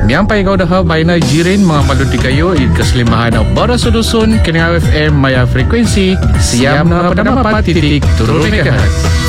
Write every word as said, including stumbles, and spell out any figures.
Miyampay ikaw daha bayna jirin mga malunti kayo id kaslimahan ng Bara Solusun kini F M maya frequency siyam na panamapat titik turo megahertz.